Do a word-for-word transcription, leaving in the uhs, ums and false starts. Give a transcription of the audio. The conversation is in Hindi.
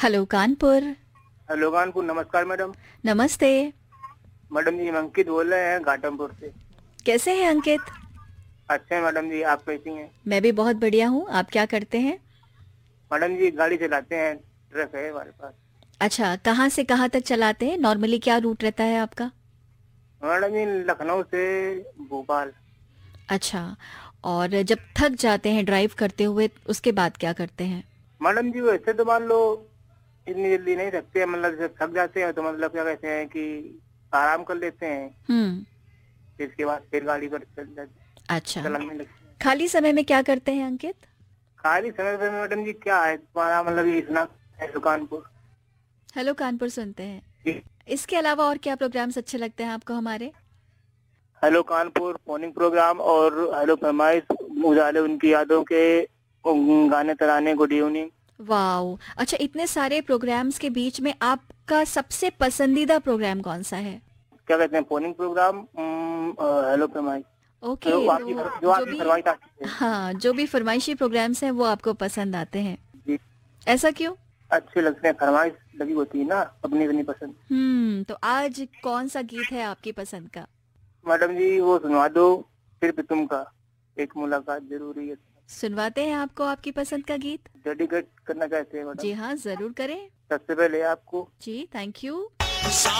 हेलो कानपुर। हेलो कानपुर, नमस्कार मैडम। नमस्ते। मैडम जी, हम अंकित बोल रहे हैं घाटमपुर से। कैसे हैं अंकित? अच्छे हैं मैडम जी, आप कैसी हैं? मैं भी बहुत बढ़िया हूँ। आप क्या करते हैं? मैडम जी, गाड़ी चलाते हैं, ट्रक है हमारे पास। अच्छा, कहाँ से कहाँ तक चलाते हैं? नॉर्मली क्या रूट रहता है आपका? मैडम जी, लखनऊ से भोपाल। अच्छा, और जब थक जाते हैं ड्राइव करते हुए उसके बाद क्या करते हैं? मैडम जी, वैसे तो मान लो इतनी जल्दी नहीं थकते हैं, मतलब जब थक जाते हैं तो मतलब क्या कहते हैं कि आराम कर लेते हैं। हम्म। फिर इसके बाद फिर गाड़ी पर चल जाते अच्छा, चलाने लगते हैं। खाली समय में क्या करते हैं अंकित? खाली समय पे मैडम जी क्या है तुम्हारा, मतलब ये सुना है कानपुर। हेलो कानपुर सुनते हैं। जी। इसके अलावा और क्या प्रोग्राम्स अच्छे लगते हैं आपको हमारे? हेलो कानपुर मॉर्निंग प्रोग्राम और हेलो फरमाइश, उजाले उनकी यादों के उम, गाने तराने, गुड इवनिंग। वाओ, अच्छा, इतने सारे प्रोग्राम्स के बीच में आपका सबसे पसंदीदा प्रोग्राम कौन सा है? क्या कहते हैं मॉर्निंग प्रोग्राम, उम, अ, हेलो फरमाइश। ओके, जो आपकी तो जो जो आपकी भी फरमाइश आती है। हाँ, जो भी फरमाइशी प्रोग्राम्स हैं वो आपको पसंद आते हैं। जी। ऐसा क्यों? अच्छे लगते हैं, फरमाइश लगी होती है ना, अपनी अपनी पसंद। हम्म, तो आज कौन सा गीत है आपकी पसंद का? मैडम जी, वो सुनवा दो, सिर्फ तुमका, एक मुलाकात जरूरी है। सुनवाते हैं आपको आपकी पसंद का गीत। डेडिकेट करना चाहते हैं जी मैडम। हाँ, जरूर करें। सबसे पहले आपको। जी, थैंक यू।